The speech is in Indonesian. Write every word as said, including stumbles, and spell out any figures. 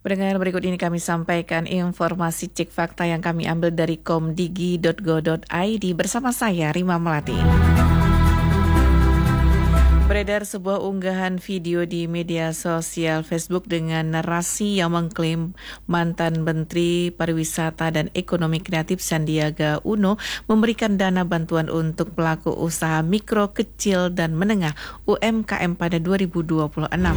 Pendengar, berikut ini kami sampaikan informasi cek fakta yang kami ambil dari komdigi titik go titik i d bersama saya, Rima Melati. Beredar sebuah unggahan video di media sosial Facebook dengan narasi yang mengklaim mantan Menteri Pariwisata dan Ekonomi Kreatif Sandiaga Uno memberikan dana bantuan untuk pelaku usaha mikro, kecil, dan menengah U M K M pada dua ribu dua puluh enam.